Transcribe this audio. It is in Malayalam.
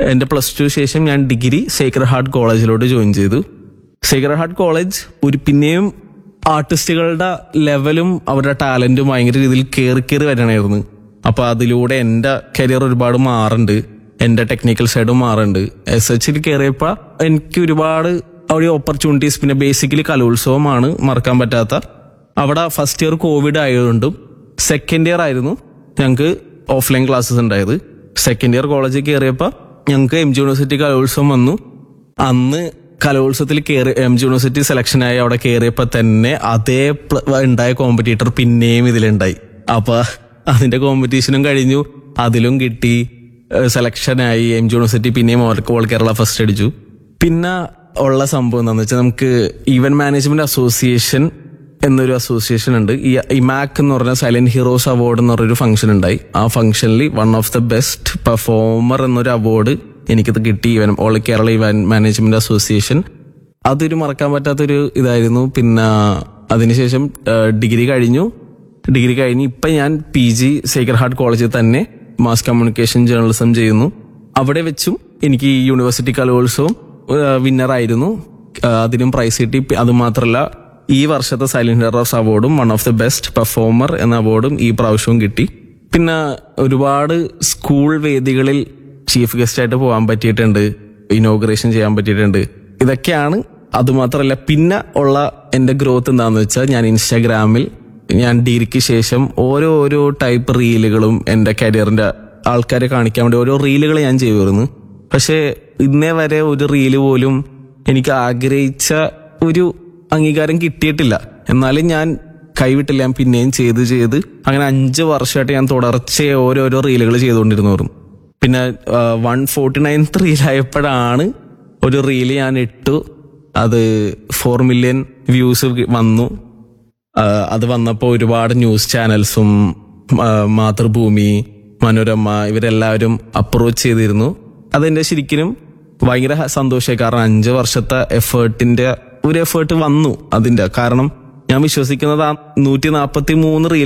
എൻ്റെ +2 ശേഷം ഞാൻ ഡിഗ്രി സേക്രഡ് ഹാർട്ട് കോളേജിലോട്ട് ജോയിൻ ചെയ്തു. സേക്രഡ് ഹാർട്ട് കോളേജ് പിന്നെയും ആർട്ടിസ്റ്റുകളുടെ ലെവലും അവരുടെ ടാലന്റും ഭയങ്കര രീതിയിൽ കയറി വരണമായിരുന്നു. അപ്പൊ അതിലൂടെ എൻ്റെ കരിയർ ഒരുപാട് മാറുന്നുണ്ട്, എൻ്റെ ടെക്നിക്കൽ സൈഡും മാറുന്നുണ്ട്. SHൽ കയറിയപ്പോ എനിക്ക് ഒരുപാട് അവിടെ ഓപ്പർച്യൂണിറ്റീസ്, പിന്നെ ബേസിക്കലി കലോത്സവമാണ് മറക്കാൻ പറ്റാത്ത. അവിടെ ഫസ്റ്റ് ഇയർ കോവിഡ് ആയതുകൊണ്ടും സെക്കൻഡ് ഇയർ ആയിരുന്നു ഞങ്ങൾക്ക് ഓഫ്ലൈൻ ക്ലാസ്സസ് ഉണ്ടായത്. സെക്കൻഡ് ഇയർ കോളേജിൽ കയറിയപ്പോൾ ഞങ്ങൾക്ക് MG യൂണിവേഴ്സിറ്റി കലോത്സവം വന്നു. അന്ന് കലോത്സവത്തിൽ MG യൂണിവേഴ്സിറ്റി സെലക്ഷനായി അവിടെ കയറിയപ്പോൾ തന്നെ അതേ ഉണ്ടായ കോമ്പറ്റീറ്റർ പിന്നെയും ഇതിലുണ്ടായി. അപ്പൊ അതിന്റെ കോമ്പറ്റീഷനും കഴിഞ്ഞു, അതിലും കിട്ടി, സെലക്ഷനായി. MG യൂണിവേഴ്സിറ്റി പിന്നെയും ഓൾ കേരള ഫസ്റ്റ് അടിച്ചു. പിന്നെ ഉള്ള സംഭവം എന്താണെന്ന് വെച്ചാൽ നമുക്ക് ഈവന്റ് മാനേജ്മെന്റ് അസോസിയേഷൻ എന്നൊരു അസോസിയേഷൻ ഉണ്ട്. ഈ IMAC എന്ന് പറഞ്ഞ സൈലന്റ് ഹീറോസ് അവാർഡ് എന്ന് പറഞ്ഞൊരു ഫംഗ്ഷൻ ഉണ്ടായി. ആ ഫംഗ്ഷനിൽ one of the best performer എന്നൊരു അവാർഡ് എനിക്കത് കിട്ടി. All Kerala event management association. അതൊരു മറക്കാൻ പറ്റാത്തൊരു ഇതായിരുന്നു. പിന്നെ അതിനുശേഷം ഡിഗ്രി കഴിഞ്ഞു. ഇപ്പൊ ഞാൻ PG സേക്രഡ് ഹാർട്ട് കോളേജിൽ തന്നെ മാസ് കമ്മ്യൂണിക്കേഷൻ ജേർണലിസം ചെയ്യുന്നു. അവിടെ വെച്ചും എനിക്ക് ഈ യൂണിവേഴ്സിറ്റി കലോത്സവം വിന്നറായിരുന്നു. അതിനും പ്രൈസ് കിട്ടി. അതുമാത്രമല്ല, ഈ വർഷത്തെ സൈലന്റ് ഹീറോസ് അവാർഡും one of the best performer എന്ന അവാർഡും ഈ പ്രാവശ്യവും കിട്ടി. പിന്നെ ഒരുപാട് സ്കൂൾ വേദികളിൽ ചീഫ് ഗസ്റ്റ് ആയിട്ട് പോകാൻ പറ്റിയിട്ടുണ്ട്, ഇനോഗ്രേഷൻ ചെയ്യാൻ പറ്റിയിട്ടുണ്ട്. ഇതൊക്കെയാണ്. അതുമാത്രമല്ല, പിന്നെ ഉള്ള എന്റെ ഗ്രോത്ത് എന്താണെന്ന് വെച്ചാൽ ഞാൻ ഇൻസ്റ്റാഗ്രാമിൽ ഞാൻ ഡിഗ്രിക്ക് ശേഷം ഓരോ ടൈപ്പ് റീലുകളും എന്റെ കരിയറിന്റെ ആൾക്കാരെ കാണിക്കാൻ വേണ്ടി ഓരോ റീലുകൾ ഞാൻ ചെയ്യുമായിരുന്നു. പക്ഷെ ഇന്നേ വരെ ഒരു റീല് പോലും എനിക്ക് ആഗ്രഹിച്ച ഒരു അംഗീകാരം കിട്ടിയിട്ടില്ല. എന്നാലും ഞാൻ കൈവിട്ടില്ല, ഞാൻ പിന്നെയും ചെയ്ത് അങ്ങനെ 5 വർഷമായിട്ട് ഞാൻ തുടർച്ചയായി ഓരോ റീലുകൾ ചെയ്തുകൊണ്ടിരുന്നു. പിന്നെ 149th റീലായപ്പോഴാണ് ഒരു റീല് ഞാൻ ഇട്ടു. അത് 4 million വ്യൂസ് വന്നു. അത് വന്നപ്പോൾ ഒരുപാട് ന്യൂസ് ചാനൽസും മാതൃഭൂമി, മനോരമ ഇവരെല്ലാവരും അപ്രോച്ച് ചെയ്തിരുന്നു. അതെന്റെ ശരിക്കും ഭയങ്കര സന്തോഷമായി. കാരണം 5 വർഷത്തെ എഫേർട്ട് വന്നു അതിന്റെ. കാരണം ഞാൻ വിശ്വസിക്കുന്നത് ആ 143 റീൽ